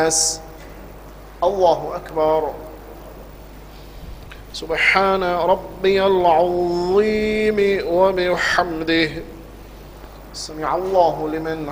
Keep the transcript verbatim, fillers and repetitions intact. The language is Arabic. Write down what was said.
الناس. الله أكبر. سبحان ربي العظيم وبحمده. سمع الله لمن